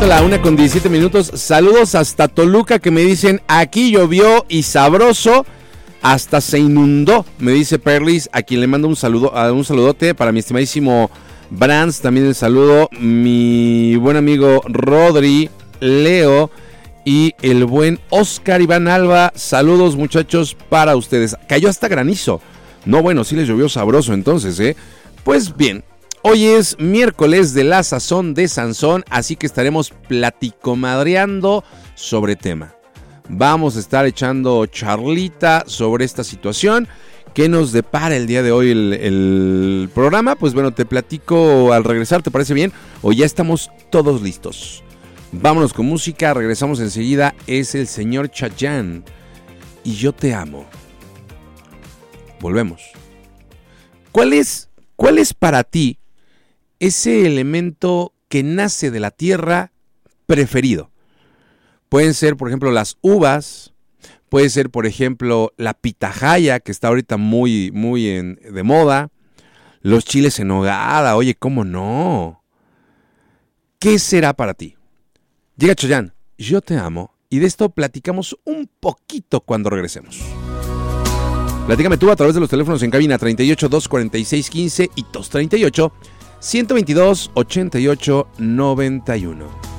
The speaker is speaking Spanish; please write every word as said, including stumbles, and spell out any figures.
siendo la una con diecisiete minutos. Saludos hasta Toluca, que me dicen, aquí llovió y sabroso, hasta se inundó, me dice Perlis, a quien le mando un saludo, un saludote. Para mi estimadísimo Brands, también el saludo. Mi buen amigo Rodri, Leo y el buen Oscar Iván Alba. Saludos, muchachos, para ustedes. Cayó hasta granizo. No, bueno, sí les llovió sabroso entonces, ¿eh? Pues bien, hoy es miércoles de la sazón de Sansón, así que estaremos platicomadreando sobre tema. Vamos a estar echando charlita sobre esta situación. ¿Qué nos depara el día de hoy el, el programa? Pues bueno, te platico al regresar, ¿te parece bien? O ya estamos todos listos. Vámonos con música, regresamos enseguida. Es el señor Chayanne y Yo Te Amo. Volvemos. ¿Cuál es, cuál es para ti ese elemento que nace de la tierra preferido? Pueden ser, por ejemplo, las uvas. Puede ser, por ejemplo, la pitahaya, que está ahorita muy, muy en, de moda. Los chiles en nogada. Oye, ¿cómo no? ¿Qué será para ti? Llega Chayanne, Yo Te Amo. Y de esto platicamos un poquito cuando regresemos. Platícame tú a través de los teléfonos en cabina treinta y ocho, dos cuarenta y seis, quince y dos treinta y ocho, ciento veintidós, ochenta y ocho, noventa y uno.